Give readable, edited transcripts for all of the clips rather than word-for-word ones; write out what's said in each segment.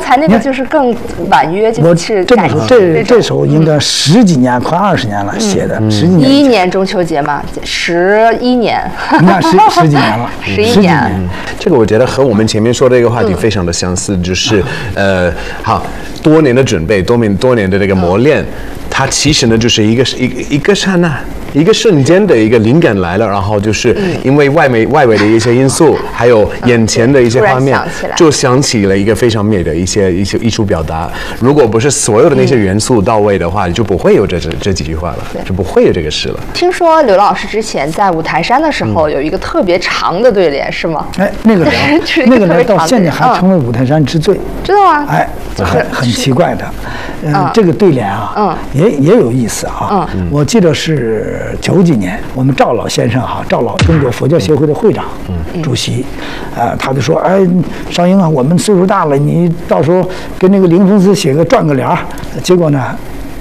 才那个就是更婉约，就是感这首应该10几年，快20年了写的，10几年。 11年中秋节嘛，11年， 你看十几年了 ，11年。 这个我觉得和我们前面说的一个话题非常的相似，就是好多年的准备，多年的这个磨练，它其实呢就是一个刹那。一个瞬间的一个灵感来了，然后就是因为外围的一些因素，还有眼前的一些画面，就想起了一个非常美的一些艺术表达。如果不是所有的那些元素到位的话，就不会有这几句话了，就不会有这个事了。 听说刘老师之前在五台山的时候有一个特别长的对联，是吗？ 哎，那个人到现在还成为五台山之最， 知道吗？ 哎，很奇怪的。这个对联啊，也有意思啊。我记得是90几年，我们赵老先生哈，赵老中国佛教协会的会长、主席，他就说，哎，少英啊，我们岁数大了，你到时候跟那个灵峰寺撰个联儿。结果呢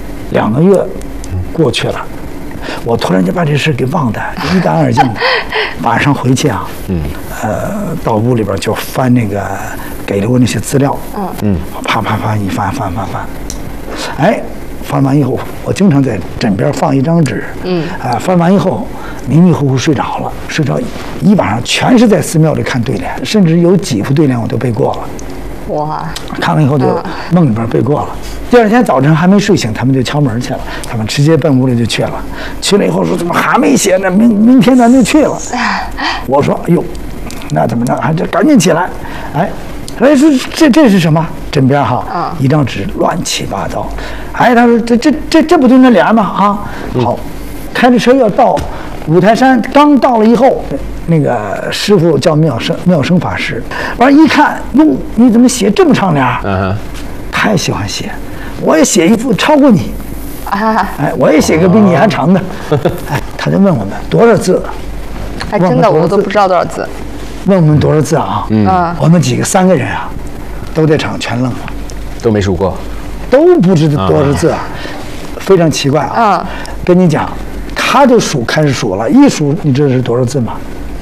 ，2个月过去了，我突然就把这事给忘得一干二净的。晚上回去啊，到屋里边就翻那个给了我那些资料，啪一翻，哎。翻完以后，我经常在枕边放一张纸，翻完以后迷迷糊糊睡着了，睡着一晚上全是在寺庙里看对联，甚至有几副对联我都背过了。 哇！ 看完以后就梦里边背过了。第2天早晨还没睡醒，他们就敲门去了，他们直接奔屋里就去了。去了以后说怎么还没写呢？明天咱就去了。我说哎呦，那怎么着？还这赶紧起来，哎，说这是什么？枕边哈，一张纸乱七八糟。哎，他说这不就那联吗？啊，好，开着车要到五台山，刚到了以后，那个师傅叫妙生法师，完一看，哟，你怎么写这么长联？太喜欢写，我也写一副超过你。哎，我也写个比你还长的。哎，他就问我们多少字？ 还真的我都不知道多少字。 问我们多少字啊？我们3个人啊，都在场全愣了， 都没数过， 都不知道多少字啊，非常奇怪啊。跟你讲，他就开始数了，一数你知道是多少字吗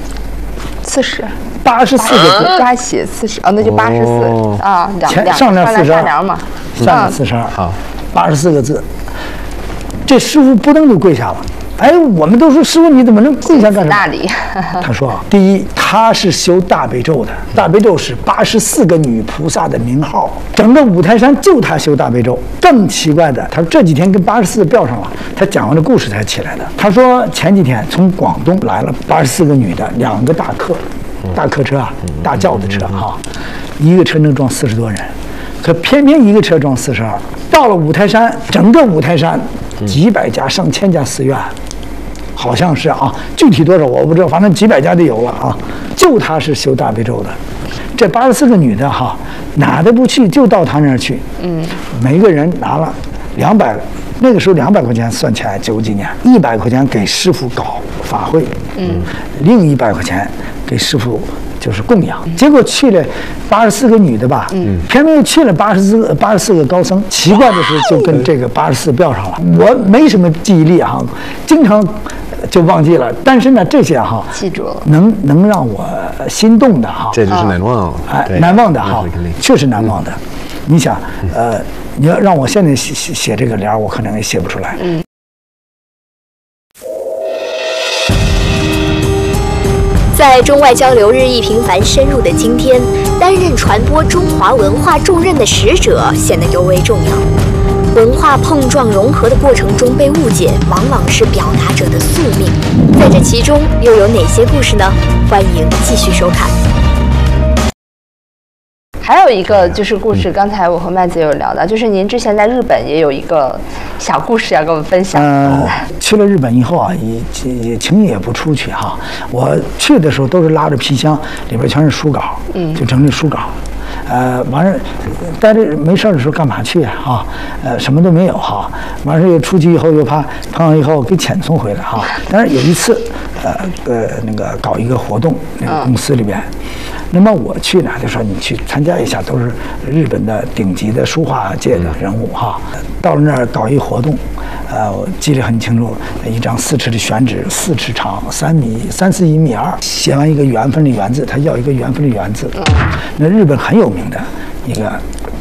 ？40，84 个字。 他写40，那就84啊， 上联 42嘛， 下联42，好，84个字。这师傅不登就跪下了。哎，我们都说师傅你怎么能跪下干什么？他说，第一，他是修大悲咒的，大悲咒是84个女菩萨的名号，整个五台山就他修大悲咒。更奇怪的，他说这几天跟84飙上了，他讲完这故事才起来的。他说前几天从广东来了84个女的，2个大客车啊，大轿子车哈，一个车能装40多人，可偏偏一个车装42。到了五台山，整个五台山几百家、上千家寺院。好像是啊，具体多少我不知道，反正几百家就有了啊。就他是修大悲咒的，这84个女的哈，哪都不去，就到他那儿去。每个人拿了200，那个时候200块钱算起来90几年，100块钱给师傅搞法会，另100块钱给师傅就是供养。结果去了84个女的吧，偏偏又去了84个高僧。奇怪的是，就跟这个84飙上了。我没什么记忆力啊，经常就忘记了。但是呢，这些哈记住了， 能让我心动的哈， 这就是难忘， 难忘的哈，确实难忘的。你想，你要让我现在写这个联，我可能也写不出来。 在中外交流日益频繁深入的今天，担任传播中华文化重任的使者显得尤为重要。文化碰撞融合的过程中被误解，往往是表达者的宿命。在这其中又有哪些故事呢？欢迎继续收看。 还有一个就是故事，刚才我和麦子有聊到，就是您之前在日本也有一个小故事要跟我们分享。 去了日本以后啊，也轻易也不出去哈。我去的时候都是拉着皮箱，里边全是书稿，就整理书稿。完事待着没事的时候干嘛去啊？什么都没有哈。完事又出去以后又怕碰上以后给遣送回来哈。但是有一次，那个搞一个活动，那个公司里边。那么我去呢，就说你去参加一下，都是日本的顶级的书画界的人物哈。到了那儿搞一活动，我记得很清楚，一张4尺的宣纸，4尺长，3、4米2，写完一个缘分的缘字，他要一个缘分的缘字。那日本很有名的一个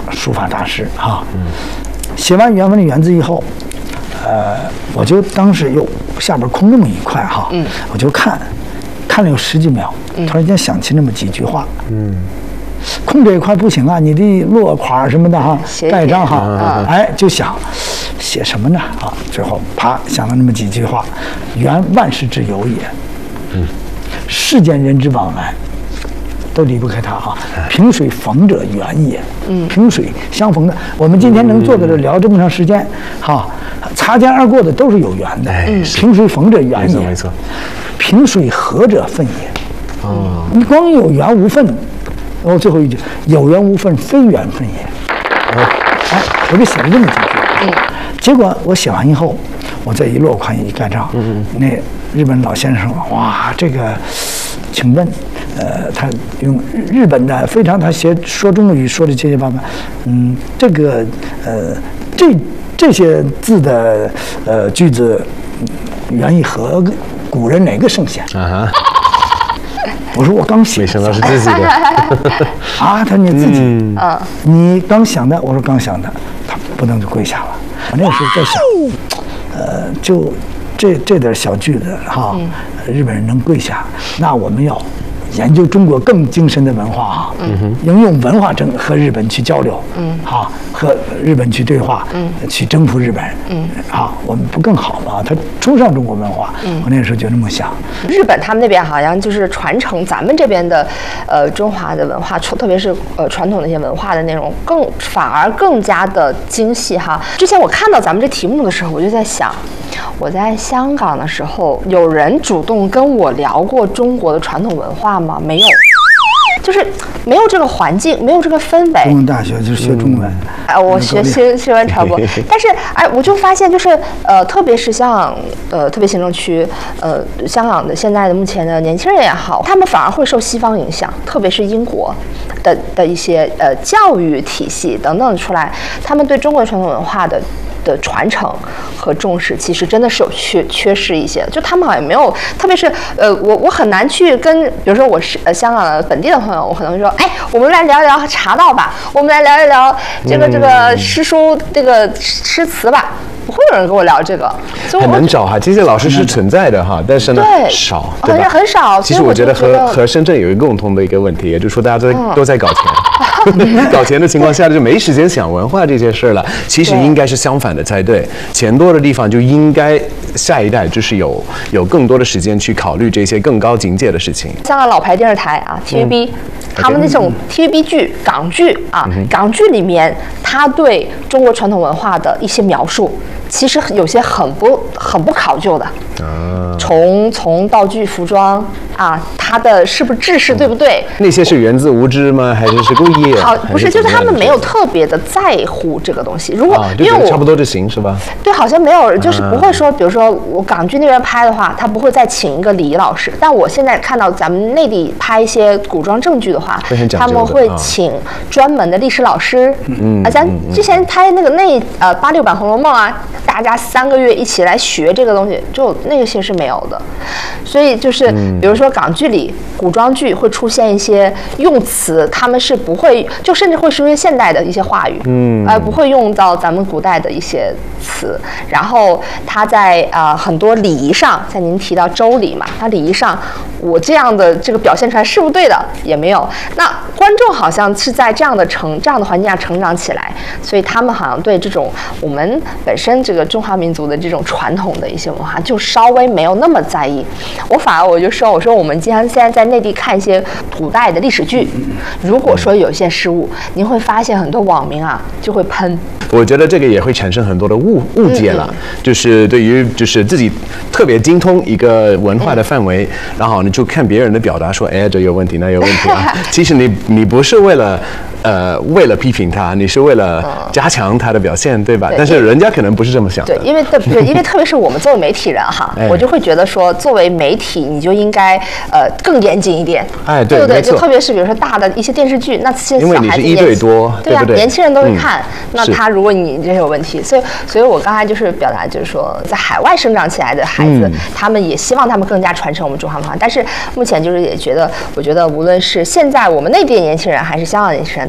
书法大师哈。写完原文的原字以后，我就当时又下边空那么一块哈，我就看了有10几秒，突然间想起那么几句话，空这一块不行啊，你的落款什么的哈，盖章哈，哎，就想写什么呢啊？最后啪想了那么几句话：缘万事之由也，世间人之往来。都离不开它哈，萍水逢者缘也。萍水相逢的，我们今天能坐在这聊这么长时间，哈，擦肩而过的都是有缘的。萍水逢者缘也， 没错。 萍水合者份也。你光有缘无份，然后最后一句有缘无份，非缘分也。哎，我就写了这么几句。结果我写完以后，我再一落款一盖章，那日本老先生说：“哇，这个，请问。”他用日本的非常他说中国语说的结结巴巴，这个这些字的句子原意和古人哪个圣贤？我说我刚写， 没想到是自己的啊！他说你自己你刚想的，我说刚想的，他不能就跪下了。我那时候在想，就这点小句子哈，日本人能跪下，那我们要。研究中国更精深的文化哈，应用文化和日本去交流，哈，和日本去对话，去征服日本，啊，我们不更好吗？他崇尚中国文化，我那时候就这么想。 日本他们那边好像就是传承咱们这边的中华的文化，特别是传统的一些文化的内容，反而更加的精细哈。之前我看到咱们这题目的时候，我就在想，我在香港的时候，有人主动跟我聊过中国的传统文化吗？没有，就是没有这个环境，没有这个氛围。 中文大学就是学中文， 我学新闻传播，但是我就发现就是特别是像特别行政区香港的现在的目前的年轻人也好，他们反而会受西方影响，特别是英国的一些教育体系等等出来，他们对中国传统文化的传承和重视，其实真的是有缺失一些。就他们好像没有，特别是我很难去跟，比如说我是香港的本地的朋友，我可能会说，哎，我们来聊一聊茶道吧，我们来聊一聊这个诗书这个诗词吧。不会有人跟我聊这个，所以很难找哈。这些老师是存在的哈，但是呢少，对吧？ 很少。 其实我觉得和深圳有一个共同的一个问题，也就是说大家都在搞钱，搞钱的情况下就没时间想文化这些事了。其实应该是相反的才对，钱多的地方就应该下一代就是有更多的时间去考虑这些更高境界的事情。 香港老牌电视台啊 ，TVB，他们那种 TVB 剧、港剧啊，港剧里面他对中国传统文化的一些描述。其实有些很不考究的，从道具、服装啊，它的是不是制式对不对？ 那些是源自无知吗？还是故意？ 好，不是，就是他们没有特别的在乎这个东西。如果因为差不多就行是吧？ 对，好像没有，就是不会说，比如说我港剧那边拍的话，他不会再请一个礼仪老师。但我现在看到咱们内地拍一些古装正剧的话，他们会请专门的历史老师。咱之前拍那个86版《红楼梦》啊。大家3个月一起来学这个东西，就那个些是没有的，所以就是比如说港剧里古装剧会出现一些用词，他们是不会，就甚至会说一些现代的一些话语，不会用到咱们古代的一些词。然后他在很多礼仪上，像您提到周礼嘛，他礼仪上我这样的这个表现出来是不是对的也没有。那观众好像是在这样的环境下成长起来，所以他们好像对这种我们本身这个中华民族的这种传统的一些文化就稍微没有那么在意。我就说我们经常现在在内地看一些古代的历史剧，如果说有一些失误，您会发现很多网民啊就会喷。 我觉得这个也会产生很多的误解了，就是对于就是自己特别精通一个文化的范围，然后你就看别人的表达说，哎，这有问题，那有问题啊。其实你不是为了批评他，你是为了加强他的表现，对吧？但是人家可能不是这么想的。 对，因为特别是我们作为媒体人哈，我就会觉得说，作为媒体你就应该更严谨一点，对不对？就特别是比如说大的一些电视剧，那些小孩子 1对多， 对啊，年轻人都会看，那他如果你这有问题，所以我刚才就是表达就是说，在海外生长起来的孩子，他们也希望他们更加传承我们中华文化，但是目前就是也觉得，我觉得无论是现在我们内地的年轻人还是香港的年轻人，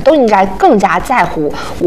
都应该更加在乎